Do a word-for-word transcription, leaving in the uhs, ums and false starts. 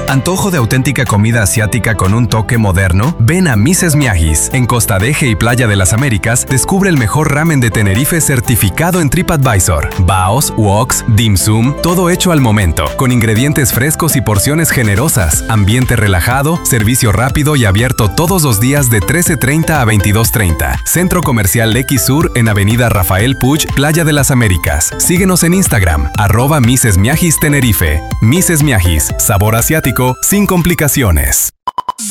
¿Antojo de auténtica comida asiática con un toque moderno? Ven a Misses Miyagis. En Costa de Eje y Playa de las Américas, descubre el mejor ramen de Tenerife certificado en TripAdvisor. Baos, woks, dim sum, todo hecho al momento, con ingredientes frescos y porciones generosas. Ambiente relajado, servicio rápido y abierto todos los días de trece treinta a veintidós treinta. Centro Comercial X Sur en Avenida Rafael Puig, Playa de las Américas. Síguenos en Instagram, arroba Misses Miyagis Tenerife. Misses Miyagis, sabor asiático sin complicaciones.